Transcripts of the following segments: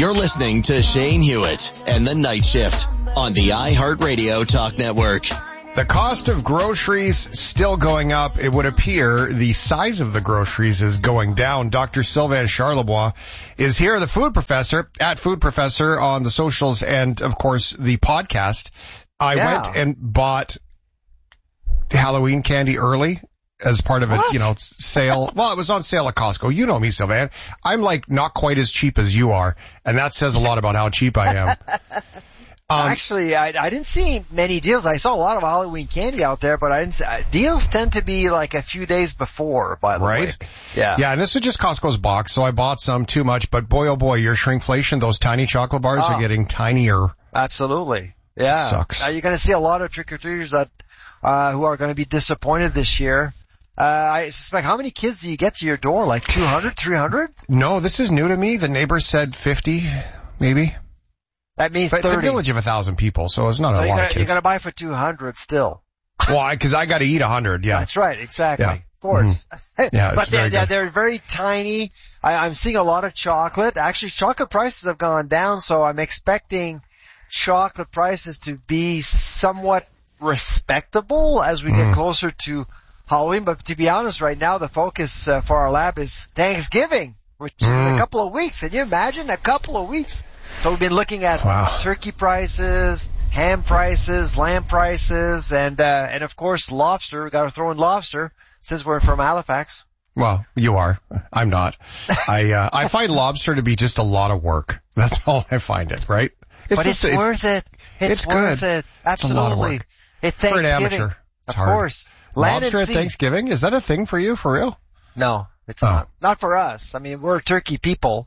You're listening to Shane Hewitt and the Night Shift on the iHeartRadio Talk Network. The cost of groceries still going up. It would appear the size of the groceries is going down. Dr. Sylvain Charlebois is here, the food professor, at Food Professor on the socials and, of course, the podcast. I went and bought Halloween candy early as part of a, sale. Well, it was on sale at Costco. You know me, Sylvain. I'm like not quite as cheap as you are, and that says a lot about how cheap I am. Actually, I didn't see many deals. I saw a lot of Halloween candy out there, but I didn't see, deals tend to be like a few days before, by the way. Yeah. Yeah, and this is just Costco's box, so I bought some too much, but boy, oh boy, your shrinkflation, those tiny chocolate bars are getting tinier. Absolutely. Yeah. Sucks. You're going to see a lot of trick-or-treaters that, who are going to be disappointed this year. I suspect, how many kids do you get to your door? Like 200, 300? No, this is new to me. The neighbors said 50, maybe. That means but 30. It's a village of 1,000 people, so it's not a lot of kids. You're going to buy for 200 still. Well, because I got to eat 100, yeah. That's right, exactly. Yeah. Of course. Mm-hmm. Yeah, but they're very tiny. I'm seeing a lot of chocolate. Actually, chocolate prices have gone down, so I'm expecting chocolate prices to be somewhat respectable as we get closer to Halloween. But to be honest, right now, the focus for our lab is Thanksgiving, which is in a couple of weeks. Can you imagine? A couple of weeks. So we've been looking at turkey prices, ham prices, lamb prices, and of course lobster. We got to throw in lobster since we're from Halifax. Well, you are. I'm not. I find lobster to be just a lot of work. That's all I find it, right? But it's worth it. It's worth good. it. Absolutely. It's a lot of work. It's Thanksgiving. For an amateur. It's of hard. Course. Lobster at Thanksgiving? Is that a thing for you, for real? No, it's not. Not for us. I mean, we're turkey people.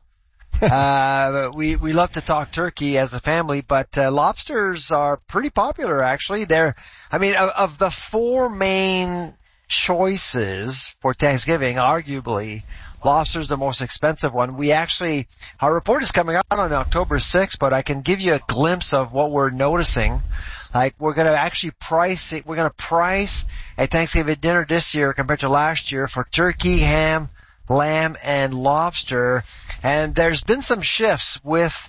We love to talk turkey as a family, but lobsters are pretty popular actually. Of the four main choices for Thanksgiving, arguably lobster's the most expensive one. Our report is coming out on October 6th, but I can give you a glimpse of what we're noticing. Like, we're going to actually price it. We're going to price a Thanksgiving dinner this year compared to last year for turkey, ham, lamb, and lobster. And there's been some shifts with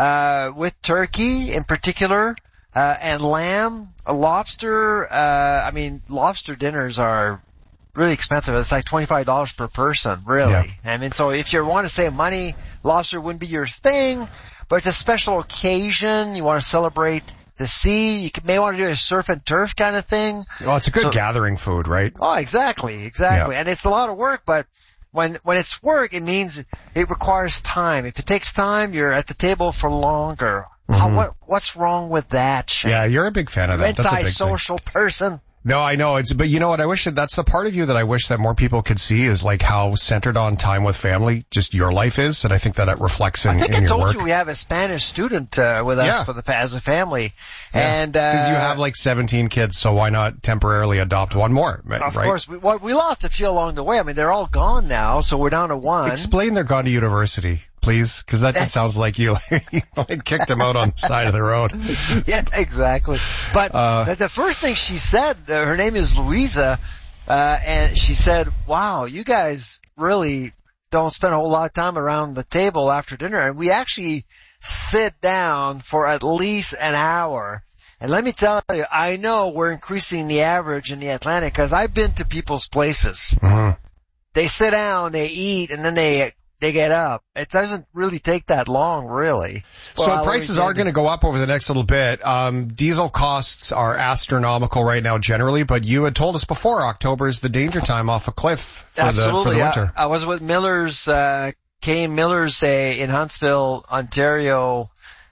turkey in particular, and lamb, lobster. Lobster dinners are really expensive. It's like $25 per person, really. Yeah. I mean, so if you want to save money, lobster wouldn't be your thing, but it's a special occasion. You want to celebrate the sea. You may want to do a surf and turf kind of thing. Well, it's a good gathering food, right? Oh, exactly. Yeah. And it's a lot of work, but when it's work, it means it requires time. If it takes time, you're at the table for longer. What's wrong with that, Shane? Yeah, you're a big fan of that. That's a big antisocial person. No, I know. But you know what? I wish that's the part of you that I wish that more people could see is like how centered on time with family just your life is. And I think that it reflects in your work. I think I told you we have a Spanish student, with us as a family. Yeah. And, because you have like 17 kids, so why not temporarily adopt one more? Of course. We lost a few along the way. I mean, they're all gone now, so we're down to one. Explain they're gone to university, please, because that just sounds like you kicked them out on the side of the road. Yeah, exactly. But the first thing she said, her name is Louisa, and she said, wow, you guys really don't spend a whole lot of time around the table after dinner, and we actually sit down for at least an hour. And let me tell you, I know we're increasing the average in the Atlantic because I've been to people's places. Mm-hmm. They sit down, they eat, and then they get up. It doesn't really take that long, really. So prices are going to go up over the next little bit. Diesel costs are astronomical right now generally, but you had told us before October is the danger time off a cliff for the winter. I was with Miller's, Miller's in Huntsville, Ontario,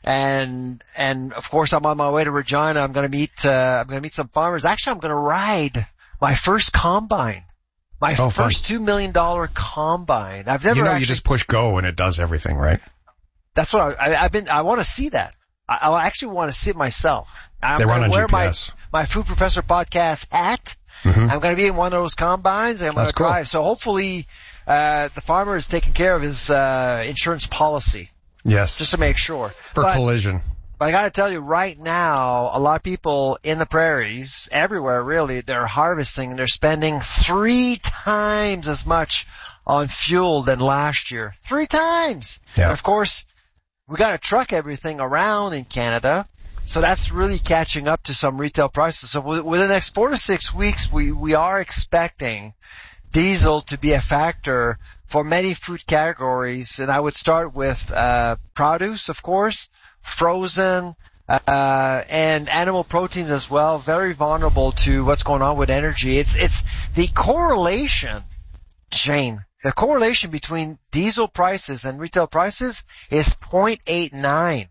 and of course I'm on my way to Regina. I'm going to meet some farmers. Actually, I'm going to ride my first combine. My first $2 million combine. I've never you just push go and it does everything, right? That's what I want to see that. I actually want to see it myself. They run on wear GPS. my Food Professor podcast hat. Mm-hmm. I'm going to be in one of those combines and I'm going to drive. So hopefully, the farmer is taking care of his, insurance policy. Yes. Just to make sure. For collision. But I gotta tell you, right now, a lot of people in the prairies, everywhere really, they're harvesting and they're spending 3 times as much on fuel than last year. 3 times! Yeah. And of course, we got to truck everything around in Canada. So that's really catching up to some retail prices. So within the next 4 to 6 weeks, we are expecting diesel to be a factor for many food categories. And I would start with produce, of course, frozen, and animal proteins as well. Very vulnerable to what's going on with energy. It's the correlation, Shane. The correlation between diesel prices and retail prices is 0.89.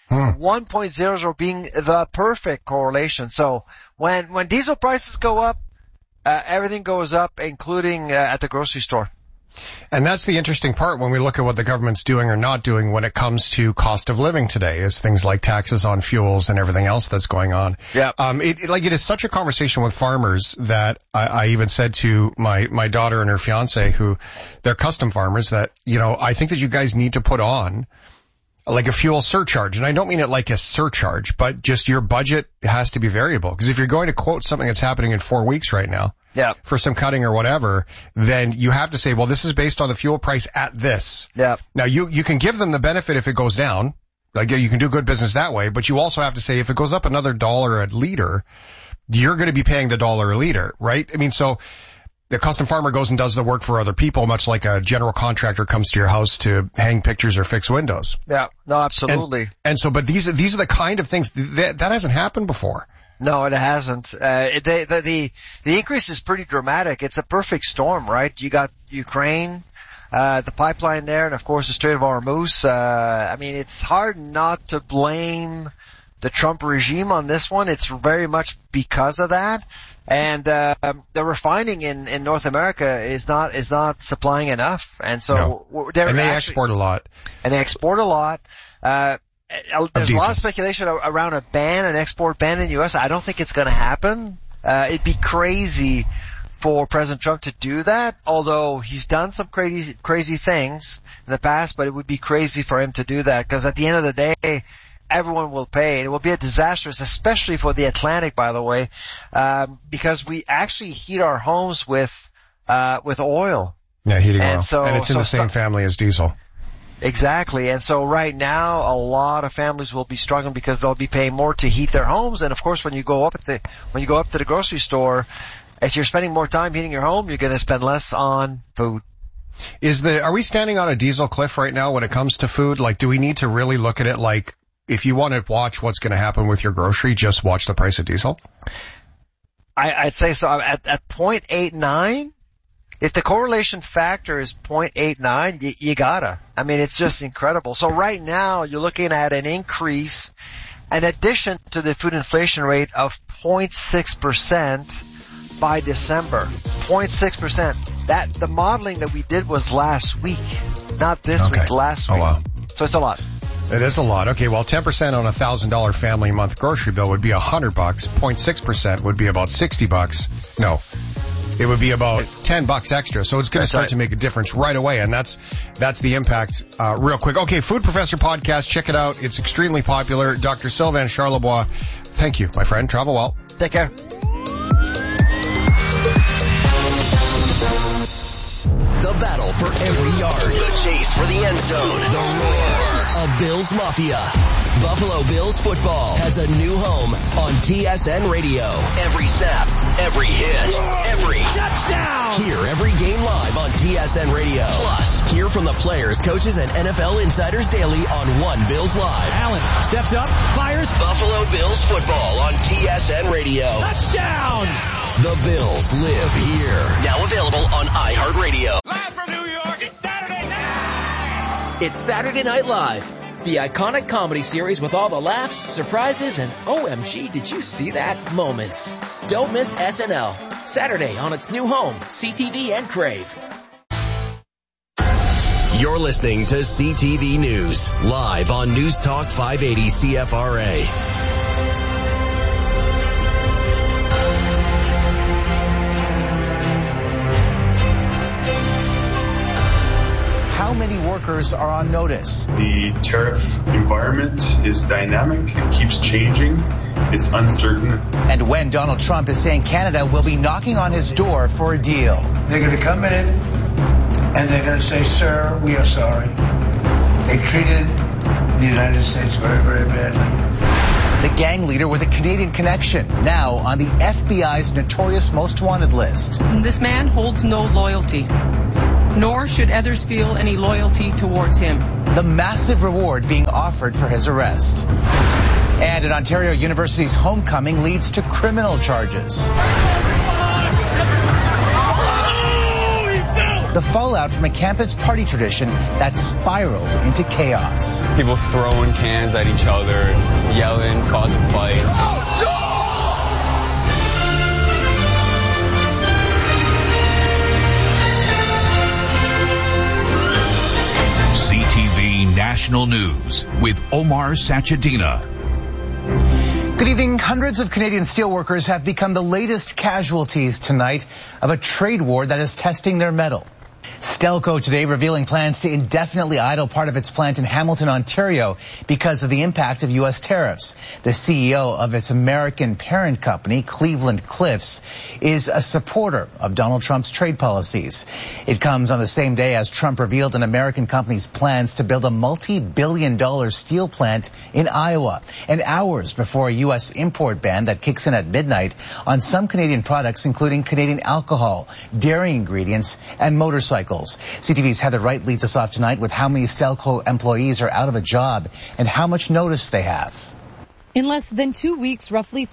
1.00 being the perfect correlation. So when diesel prices go up, everything goes up, including at the grocery store. And that's the interesting part when we look at what the government's doing or not doing when it comes to cost of living today, is things like taxes on fuels and everything else that's going on. Yeah. It is such a conversation with farmers that I even said to my daughter and her fiance, who they're custom farmers, that, you know, I think that you guys need to put on like a fuel surcharge. And I don't mean it like a surcharge, but just your budget has to be variable. Because if you're going to quote something that's happening in 4 weeks right now, yeah, for some cutting or whatever, then you have to say, well, this is based on the fuel price at this. Yeah. Now you can give them the benefit if it goes down. Like, you can do good business that way, but you also have to say if it goes up another $1 a liter, you're going to be paying the $1 a liter, right? I mean, so the custom farmer goes and does the work for other people, much like a general contractor comes to your house to hang pictures or fix windows. Yeah. No, absolutely. And so, but these are the kind of things that hasn't happened before. No, it hasn't. The increase is pretty dramatic. It's a perfect storm, right? You got Ukraine, the pipeline there, and of course the Strait of Hormuz. I mean, it's hard not to blame the Trump regime on this one. It's very much because of that. And the refining in North America is not supplying enough. And so they export a lot. And they export a lot. There's a lot of speculation around an export ban in the U.S. I don't think it's going to happen. It'd be crazy for President Trump to do that, although he's done some crazy things in the past, but it would be crazy for him to do that, because at the end of the day, everyone will pay. It will be a disastrous, especially for the Atlantic, by the way, because we actually heat our homes with oil. Yeah, heating oil. And it's in the same family as diesel. Exactly. And so right now, a lot of families will be struggling because they'll be paying more to heat their homes. And of course, when you go up to the grocery store, if you're spending more time heating your home, you're going to spend less on food. Are we standing on a diesel cliff right now when it comes to food? Like, do we need to really look at it like, if you want to watch what's going to happen with your grocery, just watch the price of diesel? I'd say so. At 0.89, if the correlation factor is 0.89, you gotta. I mean, it's just incredible. So right now, you're looking at an increase, in addition to the food inflation rate of 0.6% by December. 0.6%. The modeling that we did was last week, not this week, last week. Oh, wow. So it's a lot. It is a lot. Okay, well, 10% on $1,000 family month grocery bill would be $100. 0.6% would be about $60. No. It would be about $10 extra. So it's going to start to make a difference right away. And that's the impact, real quick. Okay. Food Professor podcast. Check it out. It's extremely popular. Dr. Sylvain Charlebois. Thank you, my friend. Travel well. Take care. The battle for every yard. The chase for the end zone. The roar of Bills Mafia. Buffalo Bills football has a new home on TSN Radio. Every snap, every hit, every touchdown. Hear every game live on TSN Radio. Plus, hear from the players, coaches, and NFL insiders daily on One Bills Live. Allen steps up, fires. Buffalo Bills football on TSN Radio. Touchdown. The Bills live here. Now available on iHeartRadio. Live from New York, it's Saturday night. It's Saturday Night Live, the iconic comedy series with all the laughs, surprises, and OMG, did you see that moments. Don't miss SNL. Saturday on its new home, CTV and Crave. You're listening to CTV News, live on News Talk 580 CFRA. How many workers are on notice? The tariff environment is dynamic. It keeps changing. It's uncertain. And when Donald Trump is saying Canada will be knocking on his door for a deal. They're going to come in and they're going to say, sir, we are sorry. They've treated the United States very, very badly. The gang leader with a Canadian connection, now on the FBI's notorious most wanted list. This man holds no loyalty, nor should others feel any loyalty towards him. The massive reward being offered for his arrest. And an Ontario University's homecoming leads to criminal charges. The fallout from a campus party tradition that spiraled into chaos. People throwing cans at each other, yelling, causing fights. CTV National News with Omar Sachedina. Good evening. Hundreds of Canadian steelworkers have become the latest casualties tonight of a trade war that is testing their mettle. Stelco today revealing plans to indefinitely idle part of its plant in Hamilton, Ontario because of the impact of U.S. tariffs. The CEO of its American parent company, Cleveland Cliffs, is a supporter of Donald Trump's trade policies. It comes on the same day as Trump revealed an American company's plans to build a multi-billion-dollar steel plant in Iowa, and hours before a U.S. import ban that kicks in at midnight on some Canadian products, including Canadian alcohol, dairy ingredients, and motorcycles. CTV's Heather Wright leads us off tonight with how many Stelco employees are out of a job and how much notice they have. In less than 2 weeks, roughly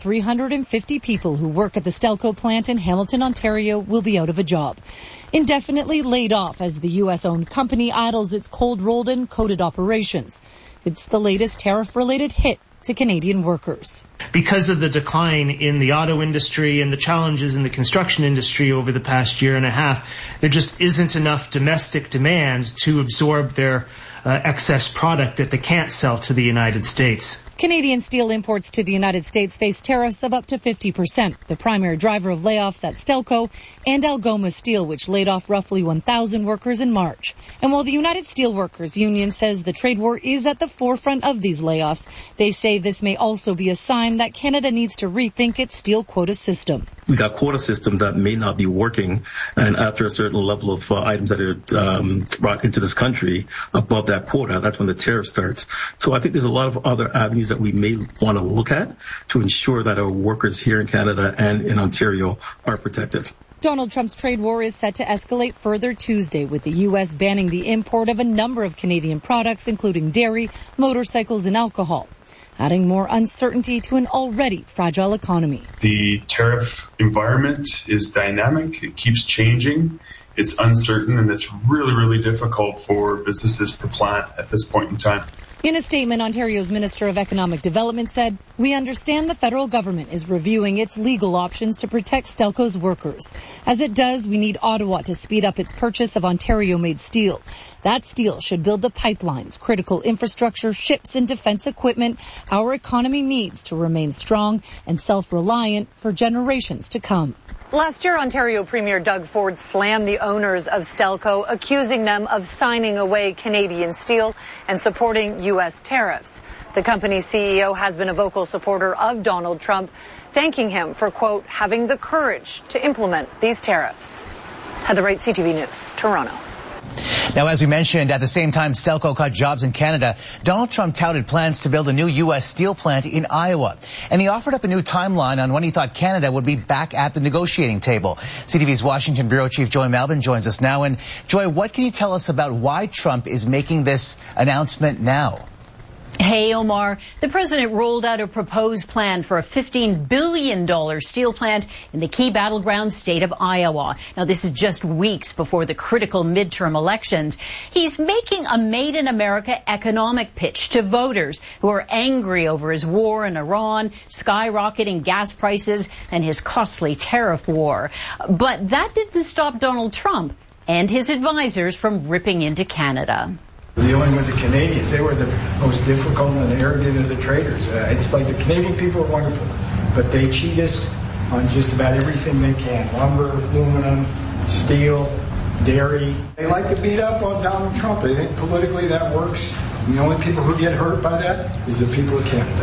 350 people who work at the Stelco plant in Hamilton, Ontario will be out of a job. Indefinitely laid off as the U.S.-owned company idles its cold-rolled and coated operations. It's the latest tariff-related hit to Canadian workers. Because of the decline in the auto industry and the challenges in the construction industry over the past year and a half, there just isn't enough domestic demand to absorb their excess product that they can't sell to the United States. Canadian steel imports to the United States face tariffs of up to 50%, the primary driver of layoffs at Stelco and Algoma Steel, which laid off roughly 1,000 workers in March. And while the United Steelworkers Union says the trade war is at the forefront of these layoffs, they say this may also be a sign that Canada needs to rethink its steel quota system. We got quota systems that may not be working, and after a certain level of items that are brought into this country above that quota, that's when the tariff starts. So I think there's a lot of other avenues that we may want to look at to ensure that our workers here in Canada and in Ontario are protected. Donald Trump's trade war is set to escalate further Tuesday, with the U.S. banning the import of a number of Canadian products, including dairy, motorcycles, and alcohol, adding more uncertainty to an already fragile economy. The tariff environment is dynamic. It keeps changing. It's uncertain, and it's really, really difficult for businesses to plan at this point in time. In a statement, Ontario's Minister of Economic Development said, "We understand the federal government is reviewing its legal options to protect Stelco's workers. As it does, we need Ottawa to speed up its purchase of Ontario-made steel. That steel should build the pipelines, critical infrastructure, ships, and defense equipment our economy needs to remain strong and self-reliant for generations to come." Last year, Ontario Premier Doug Ford slammed the owners of Stelco, accusing them of signing away Canadian steel and supporting U.S. tariffs. The company's CEO has been a vocal supporter of Donald Trump, thanking him for, quote, having the courage to implement these tariffs. Heather Wright, CTV News, Toronto. Now, as we mentioned, at the same time Stelco cut jobs in Canada, Donald Trump touted plans to build a new U.S. steel plant in Iowa. And he offered up a new timeline on when he thought Canada would be back at the negotiating table. CTV's Washington Bureau Chief Joy Melvin joins us now. And Joy, what can you tell us about why Trump is making this announcement now? Hey, Omar. The president rolled out a proposed plan for a $15 billion steel plant in the key battleground state of Iowa. Now, this is just weeks before the critical midterm elections. He's making a Made in America economic pitch to voters who are angry over his war in Iran, skyrocketing gas prices, and his costly tariff war. But that didn't stop Donald Trump and his advisors from ripping into Canada. Dealing with the Canadians, they were the most difficult and arrogant of the traders. It's like the Canadian people are wonderful, but they cheat us on just about everything they can. Lumber, aluminum, steel, dairy. They like to beat up on Donald Trump. They think politically that works. And the only people who get hurt by that is the people of Canada.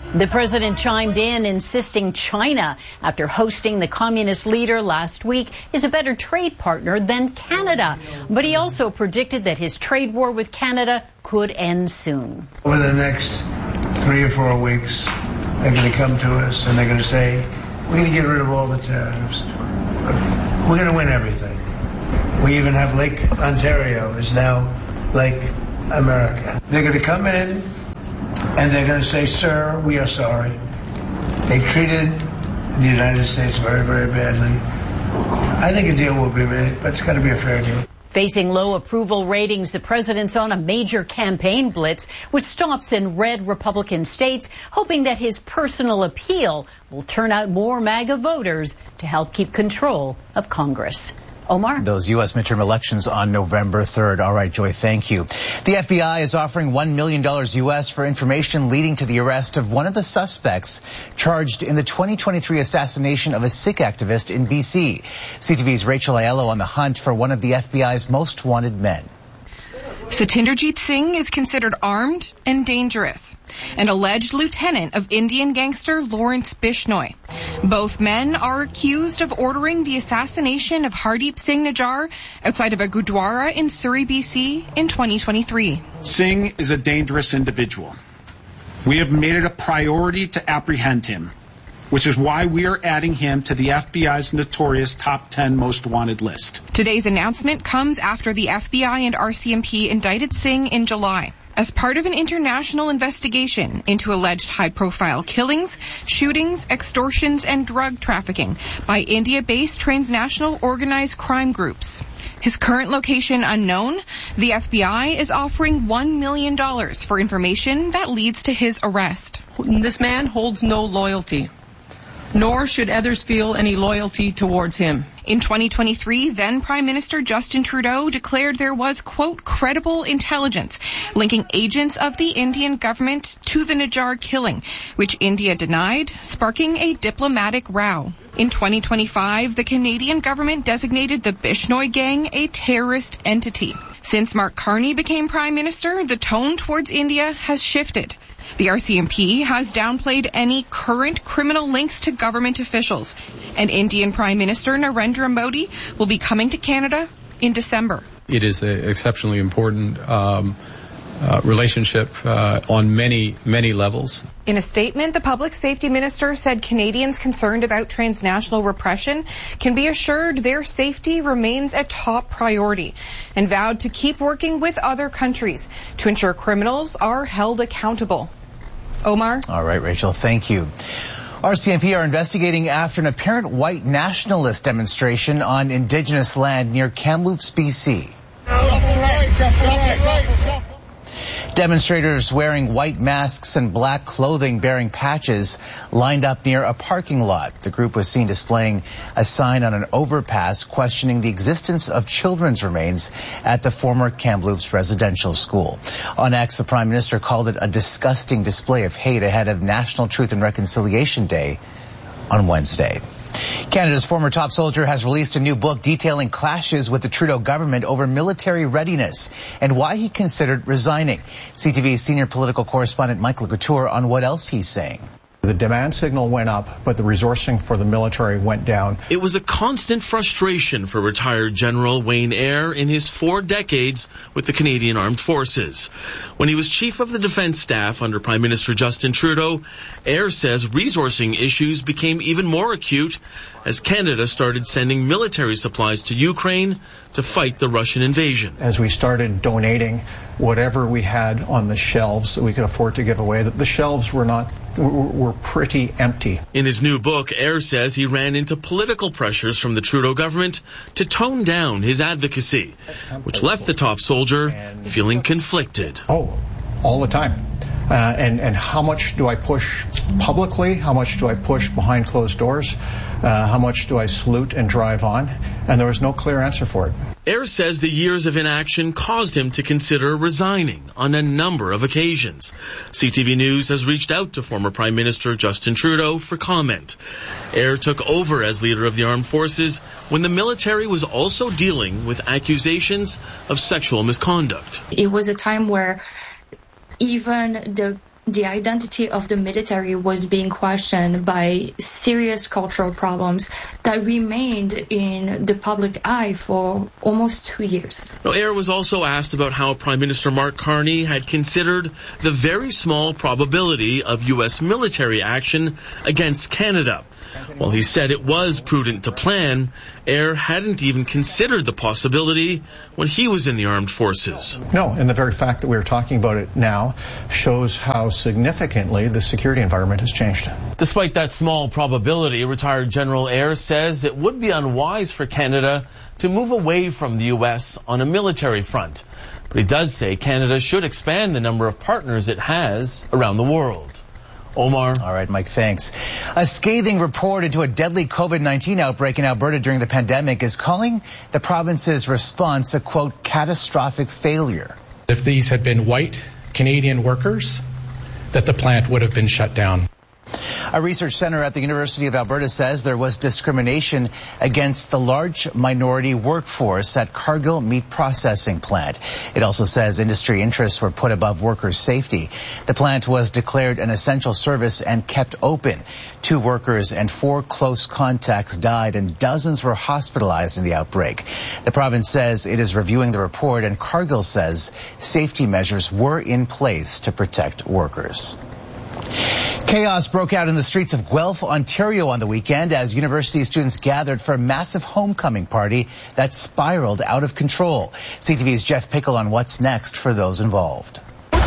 The president chimed in, insisting China, after hosting the communist leader last week, is a better trade partner than Canada. But he also predicted that his trade war with Canada could end soon. Over the next 3 or 4 weeks, they're going to come to us and they're going to say, we're going to get rid of all the tariffs. We're going to win everything. We even have Lake Ontario is now Lake America. They're going to come in and they're going to say, sir, we are sorry. They've treated the United States very, very badly. I think a deal will be made, but it's got to be a fair deal. Facing low approval ratings, the president's on a major campaign blitz with stops in red Republican states, hoping that his personal appeal will turn out more MAGA voters to help keep control of Congress. Omar? Those U.S. midterm elections on November 3rd. All right, Joy, thank you. The FBI is offering $1 million U.S. for information leading to the arrest of one of the suspects charged in the 2023 assassination of a Sikh activist in B.C. CTV's Rachel Aiello on the hunt for one of the FBI's most wanted men. Satinderjeet Singh is considered armed and dangerous, an alleged lieutenant of Indian gangster Lawrence Bishnoi. Both men are accused of ordering the assassination of Hardeep Singh Nijjar outside of a Gurdwara in Surrey, BC in 2023. Singh is a dangerous individual. We have made it a priority to apprehend him, which is why we are adding him to the FBI's notorious top 10 most wanted list. Today's announcement comes after the FBI and RCMP indicted Singh in July as part of an international investigation into alleged high-profile killings, shootings, extortions, and drug trafficking by India-based transnational organized crime groups. His current location unknown, the FBI is offering $1 million for information that leads to his arrest. This man holds no loyalty, nor should others feel any loyalty towards him. In 2023, then Prime Minister Justin Trudeau declared there was, quote, credible intelligence linking agents of the Indian government to the Nijjar killing, which India denied, sparking a diplomatic row. In 2025, the Canadian government designated the Bishnoi gang a terrorist entity. Since Mark Carney became Prime Minister, the tone towards India has shifted. The RCMP has downplayed any current criminal links to government officials, and Indian Prime Minister Narendra Modi will be coming to Canada in December. It is an exceptionally important relationship on many, many levels. In a statement, the Public Safety Minister said Canadians concerned about transnational repression can be assured their safety remains a top priority, and vowed to keep working with other countries to ensure criminals are held accountable. Omar? All right, Rachel, thank you. RCMP are investigating after an apparent white nationalist demonstration on Indigenous land near Kamloops, BC. Demonstrators wearing white masks and black clothing bearing patches lined up near a parking lot. The group was seen displaying a sign on an overpass questioning the existence of children's remains at the former Kamloops residential school. On X, the Prime Minister called it a disgusting display of hate ahead of National Truth and Reconciliation Day on Wednesday. Canada's former top soldier has released a new book detailing clashes with the Trudeau government over military readiness and why he considered resigning. CTV's senior political correspondent Michael Couture on what else he's saying. The demand signal went up, but the resourcing for the military went down. It was a constant frustration for retired General Wayne Eyre in his 4 decades with the Canadian Armed Forces. When he was chief of the defense staff under Prime Minister Justin Trudeau, Eyre says resourcing issues became even more acute as Canada started sending military supplies to Ukraine to fight the Russian invasion. As we started donating whatever we had on the shelves that we could afford to give away, the shelves were pretty empty. In his new book, Eyre says he ran into political pressures from the Trudeau government to tone down his advocacy, which left the top soldier feeling conflicted. Oh, all the time. And how much do I push publicly? How much do I push behind closed doors? How much do I salute and drive on? And there was no clear answer for it. Eyre says the years of inaction caused him to consider resigning on a number of occasions. CTV News has reached out to former Prime Minister Justin Trudeau for comment. Eyre took over as leader of the armed forces when the military was also dealing with accusations of sexual misconduct. It was a time where even the the identity of the military was being questioned by serious cultural problems that remained in the public eye for almost 2 years. Now, Eyre was also asked about how Prime Minister Mark Carney had considered the very small probability of U.S. military action against Canada. While he said it was prudent to plan, Eyre hadn't even considered the possibility when he was in the armed forces. No, and the very fact that we're talking about it now shows how significantly the security environment has changed. Despite that small probability, retired General Eyre says it would be unwise for Canada to move away from the U.S. on a military front. But he does say Canada should expand the number of partners it has around the world. Omar. All right, Mike, thanks. A scathing report into a deadly COVID-19 outbreak in Alberta during the pandemic is calling the province's response a, quote, catastrophic failure. If these had been white Canadian workers, that the plant would have been shut down. A research center at the University of Alberta says there was discrimination against the large minority workforce at Cargill Meat Processing Plant. It also says industry interests were put above workers' safety. The plant was declared an essential service and kept open. 2 workers and 4 close contacts died and dozens were hospitalized in the outbreak. The province says it is reviewing the report, and Cargill says safety measures were in place to protect workers. Chaos broke out in the streets of Guelph, Ontario on the weekend as university students gathered for a massive homecoming party that spiraled out of control. CTV's Jeff Pickle on what's next for those involved.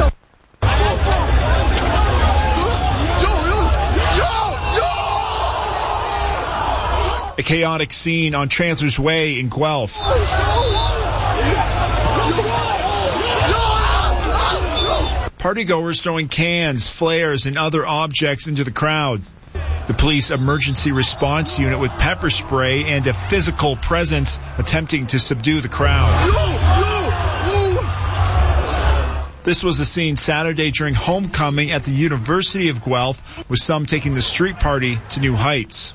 A chaotic scene on Chancellor's Way in Guelph. Partygoers throwing cans, flares, and other objects into the crowd. The police emergency response unit with pepper spray and a physical presence attempting to subdue the crowd. This was the scene Saturday during homecoming at the University of Guelph, with some taking the street party to new heights.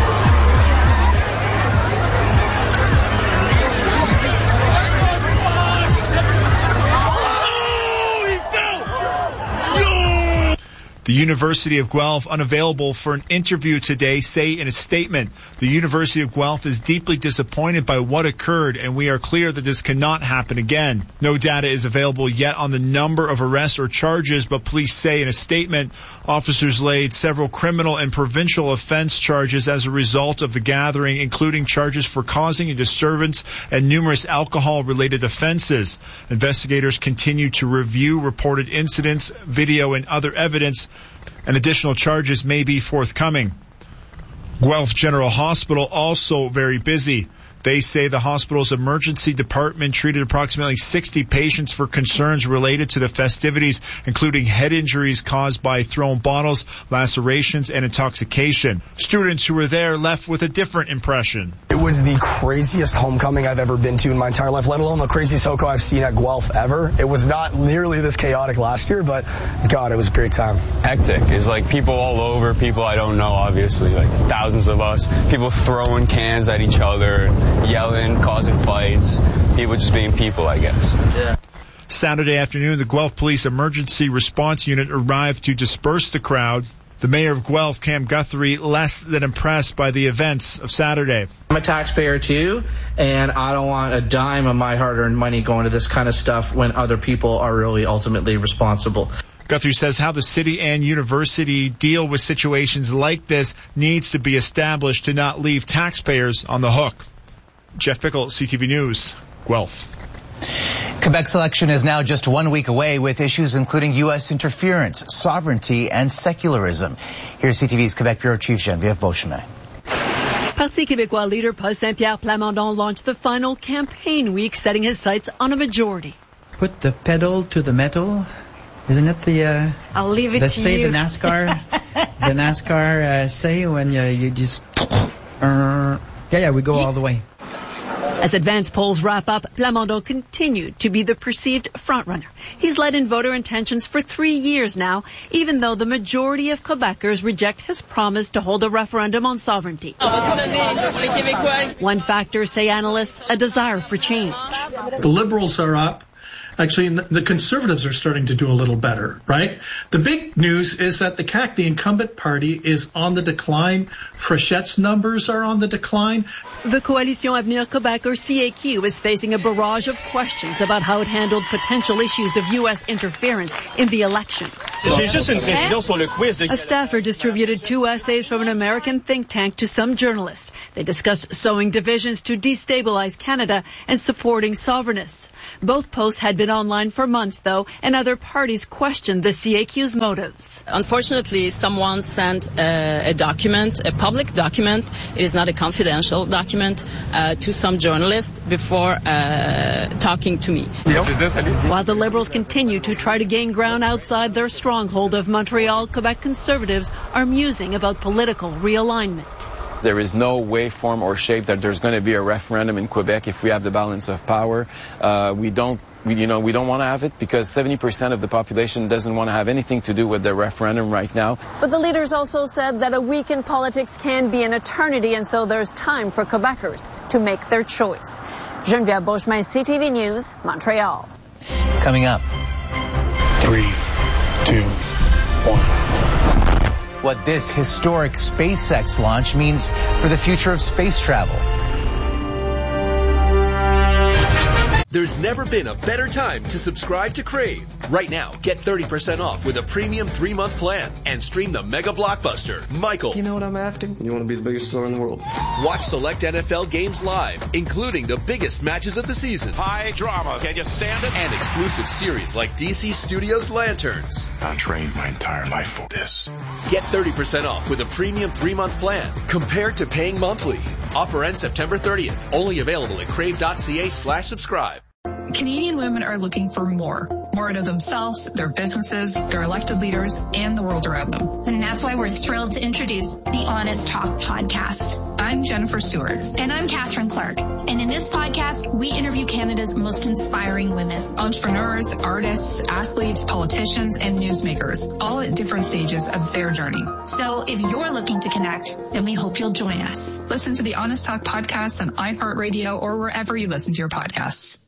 The University of Guelph, unavailable for an interview today, say in a statement, the University of Guelph is deeply disappointed by what occurred, and we are clear that this cannot happen again. No data is available yet on the number of arrests or charges, but police say in a statement, officers laid several criminal and provincial offense charges as a result of the gathering, including charges for causing a disturbance and numerous alcohol-related offenses. Investigators continue to review reported incidents, video, and other evidence, and additional charges may be forthcoming. Guelph General Hospital also very busy. They say the hospital's emergency department treated approximately 60 patients for concerns related to the festivities, including head injuries caused by thrown bottles, lacerations, and intoxication. Students who were there left with a different impression. It was the craziest homecoming I've ever been to in my entire life, let alone the craziest HOCO I've seen at Guelph ever. It was not nearly this chaotic last year, but God, it was a great time. Hectic. It's like people all over, people I don't know, obviously, like thousands of us, people throwing cans at each other, yelling, causing fights, people just being people, I guess. Yeah. Saturday afternoon, the Guelph Police Emergency Response Unit arrived to disperse the crowd. The mayor of Guelph, Cam Guthrie, less than impressed by the events of Saturday. I'm a taxpayer too, and I don't want a dime of my hard-earned money going to this kind of stuff when other people are really ultimately responsible. Guthrie says how the city and university deal with situations like this needs to be established to not leave taxpayers on the hook. Jeff Pickle, CTV News, Guelph. Quebec's election is now just 1 week away, with issues including U.S. interference, sovereignty, and secularism. Here's CTV's Quebec Bureau Chief Geneviève Beauchemin. Parti Québécois leader Paul Saint-Pierre Plamondon launched the final campaign week, setting his sights on a majority. Put the pedal to the metal. Isn't it the I'll leave it to say you. the NASCAR say when you just we go all the way. As advance polls wrap up, Plamondon continued to be the perceived frontrunner. He's led in voter intentions for 3 years now, even though the majority of Quebecers reject his promise to hold a referendum on sovereignty. One factor, say analysts, a desire for change. The Liberals are up. Actually, the Conservatives are starting to do a little better, right? The big news is that the CAQ, the incumbent party, is on the decline. Fréchette's numbers are on the decline. The Coalition Avenir Québec, or CAQ, is facing a barrage of questions about how it handled potential issues of U.S. interference in the election. A staffer distributed 2 essays from an American think tank to some journalists. They discussed sowing divisions to destabilize Canada and supporting sovereignists. Both posts had been online for months, though, and other parties questioned the CAQ's motives. Unfortunately, someone sent a document, a public document, it is not a confidential document, to some journalists before talking to me. While the Liberals continue to try to gain ground outside their stronghold of Montreal, Quebec Conservatives are musing about political realignment. There is no way, form, or shape that there's going to be a referendum in Quebec if we have the balance of power. We don't want to have it because 70% of the population doesn't want to have anything to do with the referendum right now. But the leaders also said that a week in politics can be an eternity, and so there's time for Quebecers to make their choice. Geneviève Beauchemin, CTV News, Montreal. Coming up. 3, 2, 1. What this historic SpaceX launch means for the future of space travel. There's never been a better time to subscribe to Crave. Right now, get 30% off with a premium 3-month plan and stream the mega blockbuster, Michael. You know what I'm after? You want to be the biggest star in the world. Watch select NFL games live, including the biggest matches of the season. High drama. Can you stand it? And exclusive series like DC Studios Lanterns. I trained my entire life for this. Get 30% off with a premium 3-month plan compared to paying monthly. Offer ends September 30th. Only available at crave.ca/subscribe. Canadian women are looking for more out of themselves, their businesses, their elected leaders, and the world around them. And that's why we're thrilled to introduce the Honest Talk podcast. I'm Jennifer Stewart. And I'm Catherine Clark. And in this podcast, we interview Canada's most inspiring women. Entrepreneurs, artists, athletes, politicians, and newsmakers, all at different stages of their journey. So if you're looking to connect, then we hope you'll join us. Listen to the Honest Talk podcast on iHeartRadio or wherever you listen to your podcasts.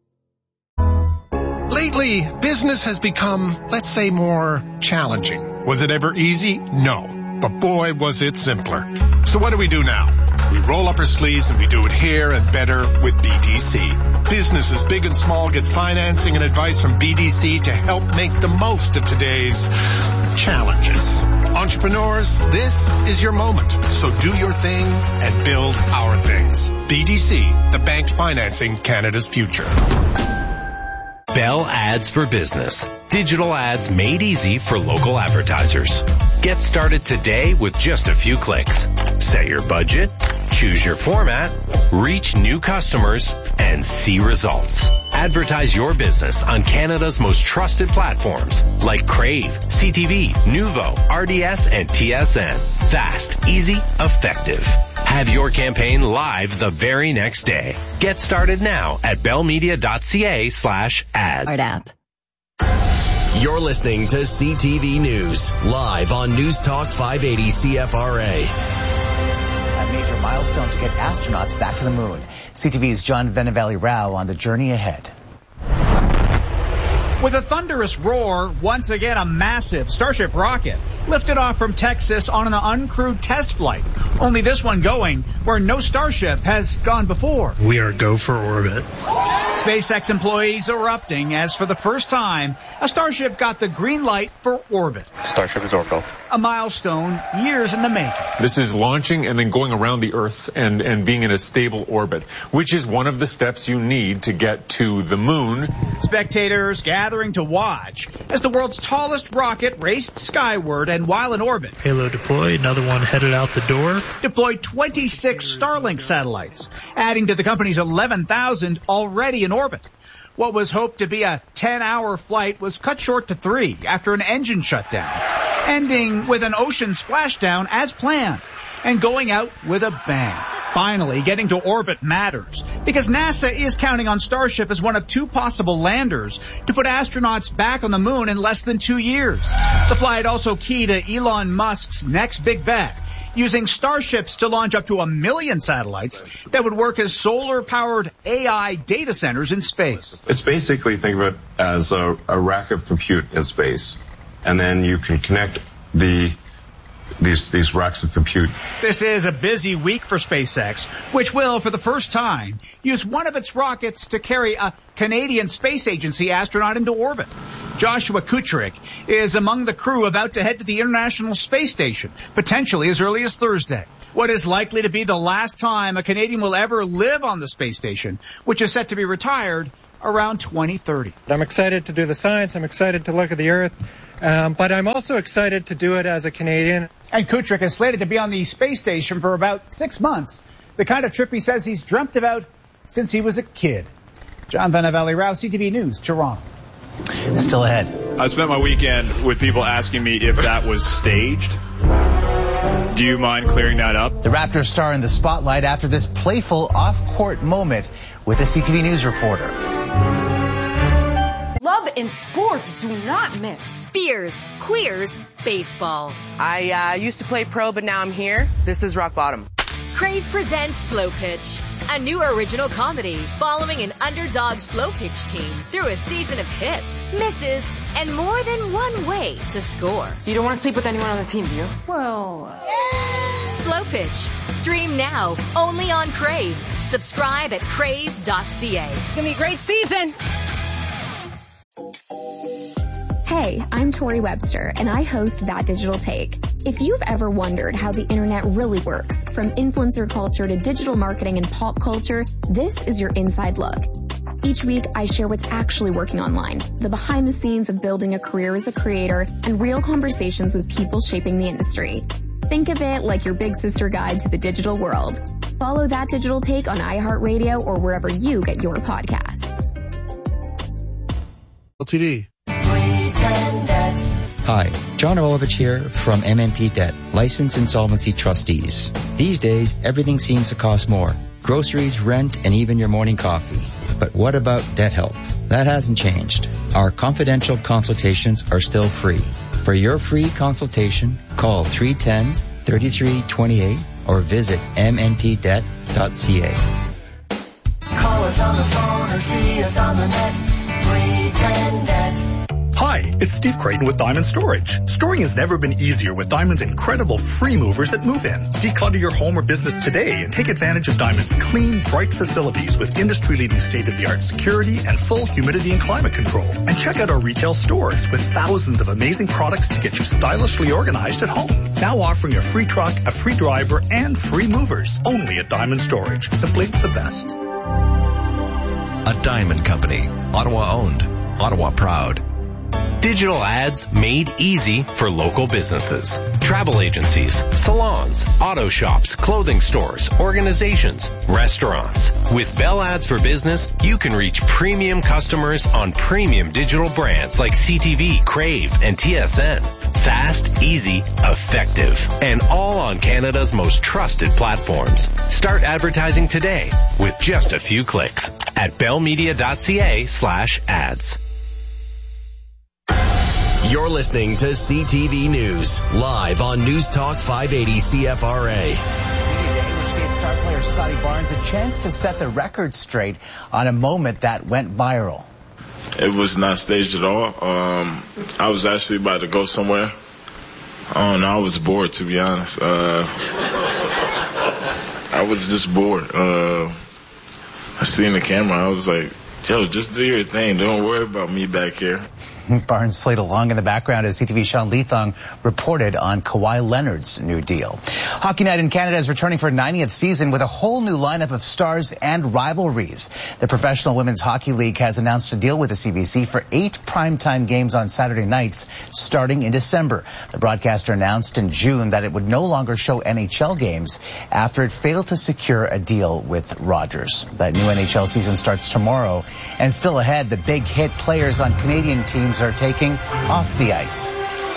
Lately, business has become, let's say, more challenging. Was it ever easy? No. But boy, was it simpler. So what do we do now? We roll up our sleeves and we do it here and better with BDC. Businesses big and small get financing and advice from BDC to help make the most of today's challenges. Entrepreneurs, this is your moment. So do your thing and build our things. BDC, the bank financing Canada's future. Bell Ads for Business. Digital ads made easy for local advertisers. Get started today with just a few clicks. Set your budget, choose your format, reach new customers, and see results. Advertise your business on Canada's most trusted platforms like Crave, CTV, Nuvo, RDS, and TSN. Fast, easy, effective. Have your campaign live the very next day. Get started now at bellmedia.ca/ad. app. You're listening to CTV News, live on News Talk 580 CFRA. A major milestone to get astronauts back to the moon. CTV's John Venevali Rao on the journey ahead. With a thunderous roar, once again a massive Starship rocket lifted off from Texas on an uncrewed test flight. Only this one going where no Starship has gone before. We are go for orbit. SpaceX employees erupting as for the first time, a Starship got the green light for orbit. Starship is orbital. A milestone years in the making. This is launching and then going around the Earth and being in a stable orbit, which is one of the steps you need to get to the moon. Spectators gathering to watch as the world's tallest rocket raced skyward, and while in orbit, payload deployed, another one headed out the door. Deployed 26 Starlink satellites, adding to the company's 11,000 already in orbit. What was hoped to be a 10-hour flight was cut short to 3 after an engine shutdown, ending with an ocean splashdown as planned and going out with a bang. Finally, getting to orbit matters because NASA is counting on Starship as one of 2 possible landers to put astronauts back on the moon in less than 2 years. The flight also key to Elon Musk's next big bet. using Starships to launch up to 1 million satellites that would work as solar-powered AI data centers in space. It's basically, think of it as a rack of compute in space, and then you can connect these racks of compute. This is a busy week for SpaceX, which will, for the first time, use one of its rockets to carry a Canadian Space Agency astronaut into orbit. Joshua Kucherick is among the crew about to head to the International Space Station, potentially as early as Thursday. What is likely to be the last time a Canadian will ever live on the space station, which is set to be retired around 2030. I'm excited to do the science. I'm excited to look at the Earth. But I'm also excited to do it as a Canadian. And Kucherick is slated to be on the space station for about 6 months, the kind of trip he says he's dreamt about since he was a kid. John Vanavelli-Rao, CTV News, Toronto. Still ahead. I spent my weekend with people asking me if that was staged. Do you mind clearing that up? The Raptors star in the spotlight after this playful off-court moment with a CTV News reporter. Love and sports do not mix. Beers, queers, baseball. I used to play pro, but now I'm here. This is rock bottom. Crave presents Slow Pitch, a new original comedy following an underdog slow pitch team through a season of hits, misses, and more than one way to score. You don't want to sleep with anyone on the team, do you? Well... Slow Pitch. Stream now, only on Crave. Subscribe at crave.ca. It's going to be a great season. Hey, I'm Tori Webster, and I host That Digital Take. If you've ever wondered how the internet really works, from influencer culture to digital marketing and pop culture, this is your inside look. Each week, I share what's actually working online, the behind the scenes of building a career as a creator, and real conversations with people shaping the industry. Think of it like your big sister guide to the digital world. Follow That Digital Take on iHeartRadio or wherever you get your podcasts. LTD. Hi, John Olovich here from MNP Debt, Licensed Insolvency Trustees. These days, everything seems to cost more. Groceries, rent, and even your morning coffee. But what about debt help? That hasn't changed. Our confidential consultations are still free. For your free consultation, call 310-3328 or visit mnpdebt.ca. Call us on the phone or see us on the net. 310-DEBT. Hi, it's Steve Creighton with Diamond Storage. Storing has never been easier with Diamond's incredible free movers that move in. Declutter your home or business today and take advantage of Diamond's clean, bright facilities with industry-leading state-of-the-art security and full humidity and climate control. And check out our retail stores with thousands of amazing products to get you stylishly organized at home. Now offering a free truck, a free driver, and free movers. Only at Diamond Storage. Simply the best. A Diamond Company. Ottawa owned. Ottawa proud. Digital ads made easy for local businesses. Travel agencies, salons, auto shops, clothing stores, organizations, restaurants. With Bell Ads for Business, you can reach premium customers on premium digital brands like CTV, Crave, and TSN. Fast, easy, effective, and all on Canada's most trusted platforms. Start advertising today with just a few clicks at bellmedia.ca/ads. You're listening to CTV News, live on News Talk 580 CFRA. Which gave star player Scotty Barnes a chance to set the record straight on a moment that went viral. It was not staged at all. I was actually about to go somewhere. I don't know, I was bored, to be honest. I was just bored. I seen the camera, I was like, yo, just do your thing. Don't worry about me back here. Barnes played along in the background as CTV's Sean Leathong reported on Kawhi Leonard's new deal. Hockey Night in Canada is returning for 90th season with a whole new lineup of stars and rivalries. The Professional Women's Hockey League has announced a deal with the CBC for 8 primetime games on Saturday nights starting in December. The broadcaster announced in June that it would no longer show NHL games after it failed to secure a deal with Rogers. That new NHL season starts tomorrow, and still ahead, the big hit players on Canadian teams are taking off the ice.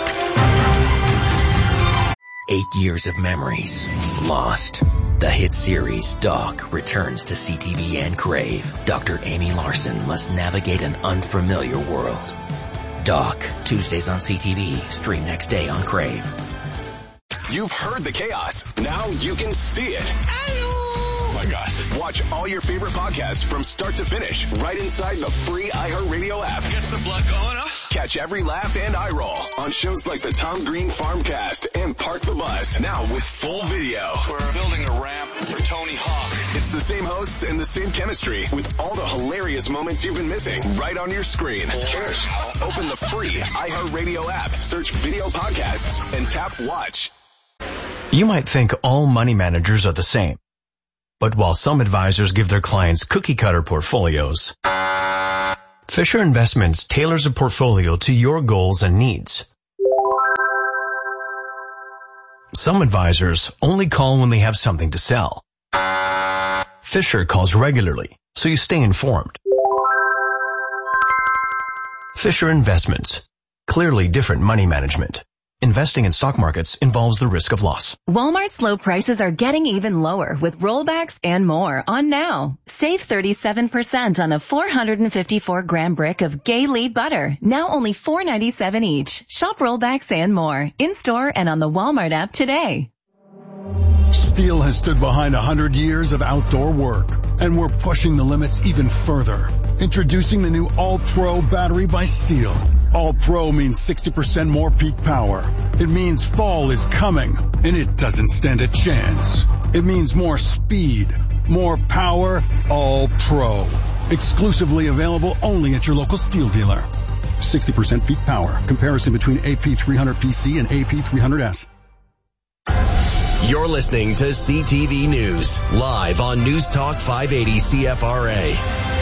8 years of memories lost. The hit series Doc returns to CTV and Crave. Dr. Amy Larson must navigate an unfamiliar world. Doc, Tuesdays on CTV, stream next day on Crave. You've heard the chaos. Now you can see it. Oh my gosh. Watch all your favorite podcasts from start to finish right inside the free iHeartRadio app. Gets the blood going, huh? Catch every laugh and eye roll on shows like the Tom Green Farmcast and Park the Bus. Now with full video. We're building a ramp for Tony Hawk. It's the same hosts and the same chemistry with all the hilarious moments you've been missing right on your screen. Cheers. Open the free iHeartRadio app, search video podcasts, and tap watch. You might think all money managers are the same. But while some advisors give their clients cookie-cutter portfolios, Fisher Investments tailors a portfolio to your goals and needs. Some advisors only call when they have something to sell. Fisher calls regularly, so you stay informed. Fisher Investments. Clearly different money management. Investing in stock markets involves the risk of loss. Walmart's low prices are getting even lower with rollbacks and more on now. Save 37% on a 454-gram brick of Gay Lead butter. Now only $4.97 each. Shop rollbacks and more in-store and on the Walmart app today. Steel has stood behind 100 years of outdoor work, and we're pushing the limits even further. Introducing the new All-Pro battery by Steel. All-Pro means 60% more peak power. It means fall is coming, and it doesn't stand a chance. It means more speed, more power, All-Pro. Exclusively available only at your local Steel dealer. 60% peak power. Comparison between AP300PC and AP300S. You're listening to CTV News, live on News Talk 580 CFRA.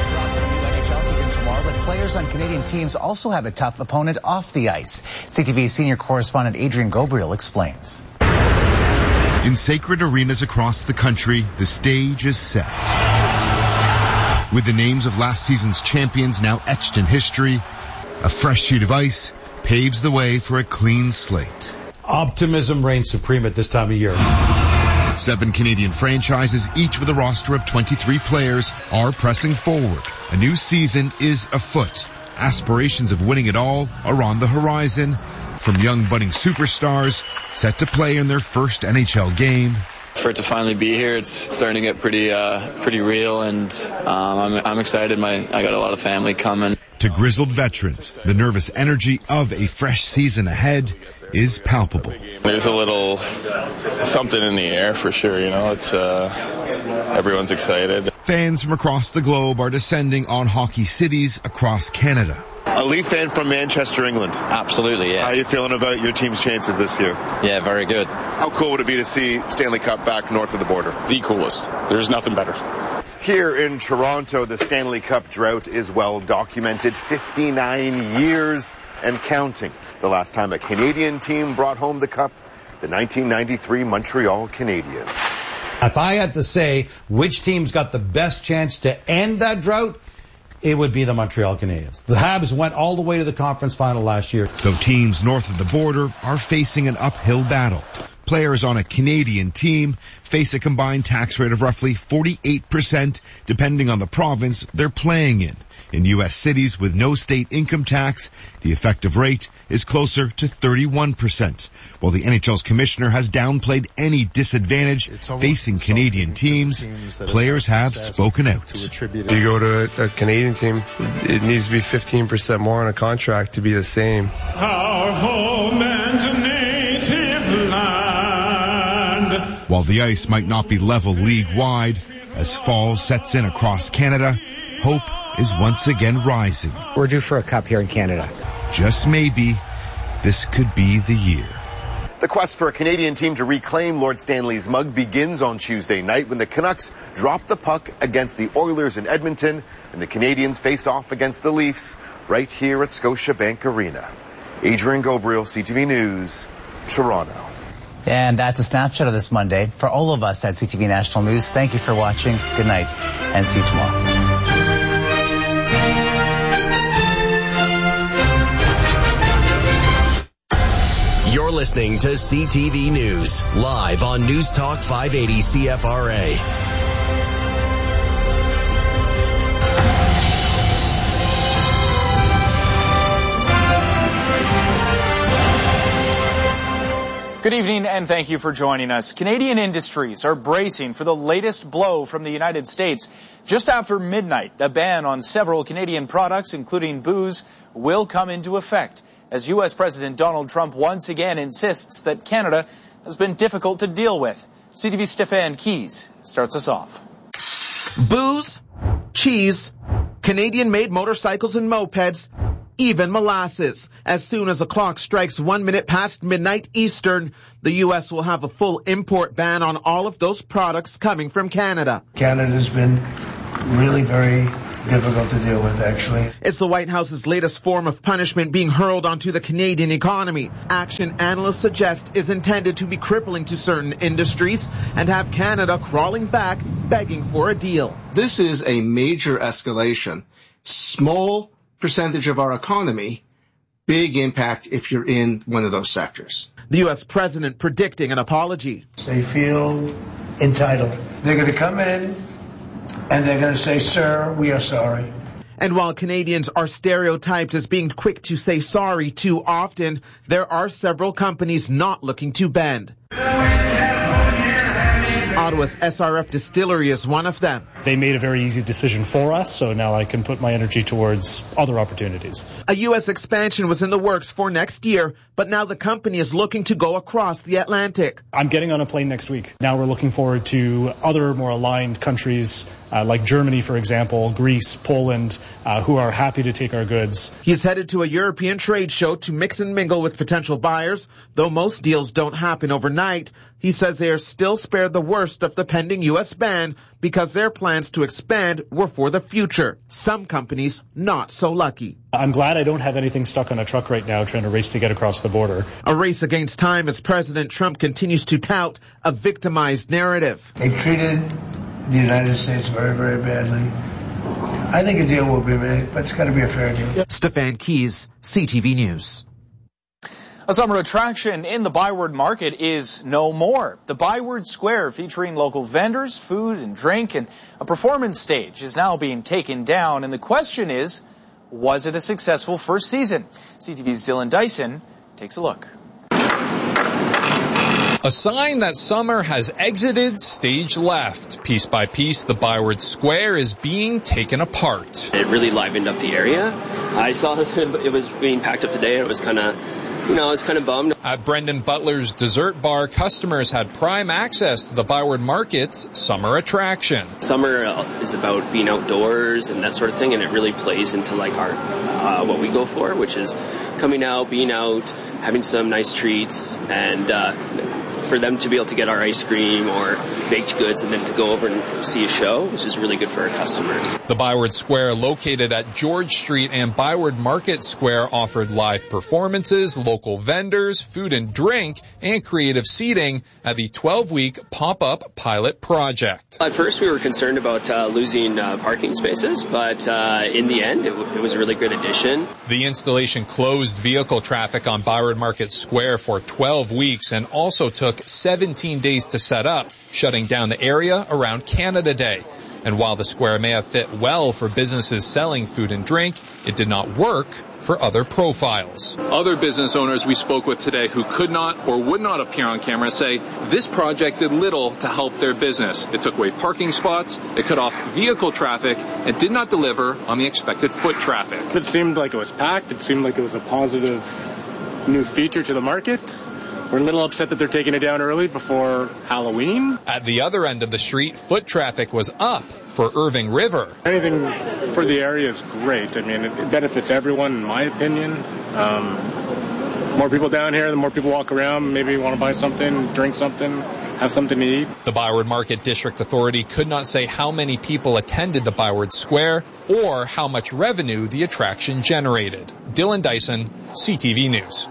But players on Canadian teams also have a tough opponent off the ice. CTV senior correspondent Adrian Gobriel explains. In sacred arenas across the country, the stage is set. With the names of last season's champions now etched in history, a fresh sheet of ice paves the way for a clean slate. Optimism reigns supreme at this time of year. 7 Canadian franchises, each with a roster of 23 players, are pressing forward. A new season is afoot. Aspirations of winning it all are on the horizon. From young budding superstars set to play in their first NHL game. For it to finally be here, it's starting to get pretty real, and I'm excited. I got a lot of family coming. To grizzled veterans, the nervous energy of a fresh season ahead is palpable. There's a little something in the air for sure, it's everyone's excited. Fans from across the globe are descending on hockey cities across Canada. A Leaf fan from Manchester, England. Absolutely, yeah. How are you feeling about your team's chances this year? Yeah, very good. How cool would it be to see Stanley Cup back north of the border? The coolest. There's nothing better. Here in Toronto, the Stanley Cup drought is well documented. 59 years and counting. The last time a Canadian team brought home the cup, the 1993 Montreal Canadiens. If I had to say which team's got the best chance to end that drought, it would be the Montreal Canadiens. The Habs went all the way to the conference final last year. Though teams north of the border are facing an uphill battle. Players on a Canadian team face a combined tax rate of roughly 48% depending on the province they're playing in. In U.S. cities with no state income tax, the effective rate is closer to 31%. While the NHL's commissioner has downplayed any disadvantage facing Canadian teams, players have spoken out. If you go to a Canadian team, it needs to be 15% more on a contract to be the same. Our home and native land. While the ice might not be level league-wide, as fall sets in across Canada, hope is once again rising. We're due for a cup here in Canada. Just maybe, this could be the year. The quest for a Canadian team to reclaim Lord Stanley's mug begins on Tuesday night when the Canucks drop the puck against the Oilers in Edmonton and the Canadians face off against the Leafs right here at Scotiabank Arena. Adrian Gobriel, CTV News, Toronto. And that's a snapshot of this Monday. For all of us at CTV National News, thank you for watching. Good night, and see you tomorrow. You're listening to CTV News, live on News Talk 580 CFRA. Good evening and thank you for joining us. Canadian industries are bracing for the latest blow from the United States. Just after midnight, a ban on several Canadian products, including booze, will come into effect as U.S. President Donald Trump once again insists that Canada has been difficult to deal with. CTV's Stefan Keys starts us off. Booze, cheese, Canadian-made motorcycles and mopeds, even molasses. As soon as the clock strikes 1 minute past midnight Eastern, the U.S. will have a full import ban on all of those products coming from Canada. Canada's been really very difficult to deal with, actually. It's the White House's latest form of punishment being hurled onto the Canadian economy. Action analysts suggest is intended to be crippling to certain industries and have Canada crawling back, begging for a deal. This is a major escalation. Small percentage of our economy, big impact if you're in one of those sectors. The U.S. president predicting an apology. They feel entitled. They're going to come in and they're going to say, "Sir, we are sorry." And while Canadians are stereotyped as being quick to say sorry too often, there are several companies not looking to bend. Ottawa's SRF Distillery is one of them. They made a very easy decision for us, so now I can put my energy towards other opportunities. A U.S. expansion was in the works for next year, but now the company is looking to go across the Atlantic. I'm getting on a plane next week. Now we're looking forward to other more aligned countries like Germany, for example, Greece, Poland, who are happy to take our goods. He's headed to a European trade show to mix and mingle with potential buyers, though most deals don't happen overnight. He says they are still spared the worst of the pending U.S. ban because their plans to expand were for the future. Some companies not so lucky. I'm glad I don't have anything stuck on a truck right now trying to race to get across the border. A race against time as President Trump continues to tout a victimized narrative. They've treated the United States very, very badly. I think a deal will be made, but it's got to be a fair deal. Stefan Keys, CTV News. A summer attraction in the Byward Market is no more. The Byward Square, featuring local vendors, food and drink, and a performance stage is now being taken down. And the question is, was it a successful first season? CTV's Dylan Dyson takes a look. A sign that summer has exited stage left. Piece by piece, the Byward Square is being taken apart. It really livened up the area. I saw it was being packed up today, and it was kind of, I was kind of bummed. At Brendan Butler's dessert bar, customers had prime access to the Byward Market's summer attraction. Summer is about being outdoors and that sort of thing, and it really plays into like our what we go for, which is coming out, being out, having some nice treats, and for them to be able to get our ice cream or baked goods and then to go over and see a show, which is really good for our customers. The Byward Square, located at George Street and Byward Market Square, offered live performances, local vendors, food and drink, and creative seating at the 12-week pop-up pilot project. At first, we were concerned about losing parking spaces, but in the end, it was a really good addition. The installation closed vehicle traffic on Byward Market Square for 12 weeks and also took 17 days to set up, shutting down the area around Canada Day. And while the square may have fit well for businesses selling food and drink, it did not work for other profiles. Other business owners we spoke with today who could not or would not appear on camera say this project did little to help their business. It took away parking spots, it cut off vehicle traffic, and did not deliver on the expected foot traffic. It seemed like it was packed. It seemed like it was a positive new feature to the market. We're a little upset that they're taking it down early before Halloween. At the other end of the street, foot traffic was up for Irving River. Anything for the area is great. I mean, it benefits everyone, in my opinion. More people down here, the more people walk around, maybe want to buy something, drink something, have something to eat. The Byward Market District Authority could not say how many people attended the Byward Square or how much revenue the attraction generated. Dylan Dyson, CTV News.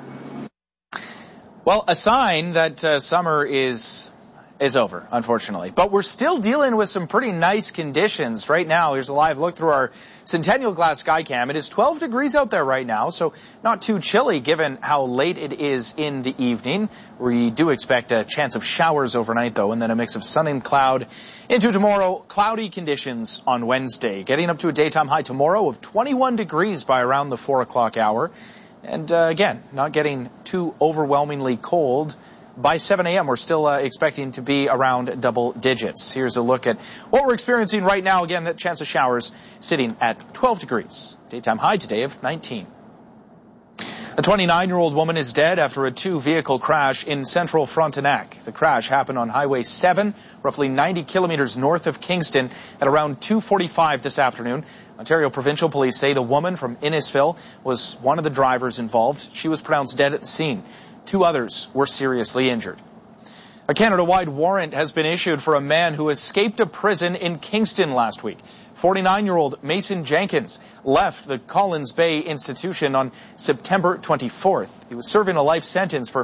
Well, a sign that summer is over, unfortunately. But we're still dealing with some pretty nice conditions right now. Here's a live look through our Centennial Glass Skycam. It is 12 degrees out there right now, so not too chilly given how late it is in the evening. We do expect a chance of showers overnight, though, and then a mix of sun and cloud into tomorrow. Cloudy conditions on Wednesday, getting up to a daytime high tomorrow of 21 degrees by around the 4 o'clock hour. And again, not getting too overwhelmingly cold by 7 a.m., we're still expecting to be around double digits. Here's a look at what we're experiencing right now. Again, that chance of showers sitting at 12 degrees. Daytime high today of 19. A 29-year-old woman is dead after a two-vehicle crash in central Frontenac. The crash happened on Highway 7, roughly 90 kilometers north of Kingston, at around 2:45 this afternoon. Ontario Provincial Police say the woman from Innisfil was one of the drivers involved. She was pronounced dead at the scene. 2 others were seriously injured. A Canada-wide warrant has been issued for a man who escaped a prison in Kingston last week. 49-year-old Mason Jenkins left the Collins Bay Institution on September 24th. He was serving a life sentence for